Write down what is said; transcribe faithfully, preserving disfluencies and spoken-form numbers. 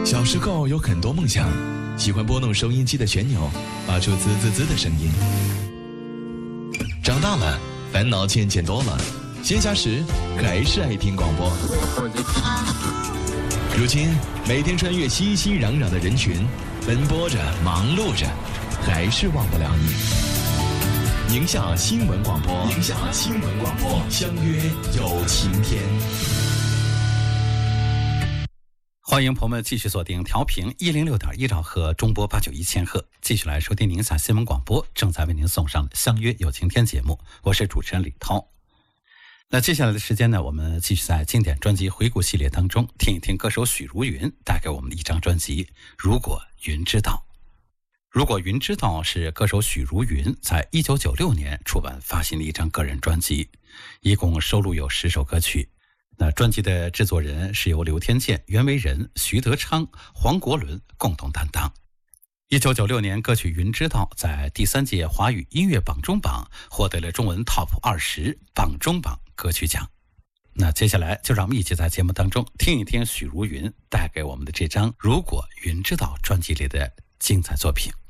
小时候有很多梦想，喜欢拨弄收音机的旋钮，发出滋滋滋的声音。长大了，烦恼渐渐多了，闲暇时还是爱听广播。如今，每天穿越熙熙攘攘的人群，奔波着，忙碌着，还是忘不了你。宁夏新闻广播，宁夏新闻广播，相约有晴天。 欢迎朋友们继续锁定调频一零六点一兆赫中波八九一千赫，继续来收听宁夏新闻广播正在为您送上的相约有晴天节目，我是主持人李涛。那接下来的时间呢，我们继续在经典专辑回顾系列当中听一听歌手许茹芸带给我们的一张专辑《如果云知道》。如果云知道是歌手许茹芸在一九九六年出版发行的一张个人专辑，一共收录有十首歌曲。那专辑的制作人是由刘天健、袁惟仁、徐德昌、黄国伦共同担当。一九九六年歌曲《云知道》在第三届华语音乐榜中榜获得了中文 Top 二十榜中榜歌曲奖。那接下来就让我们一起在节目当中听一听许茹芸带给我们的这张《如果云知道》专辑里的精彩作品。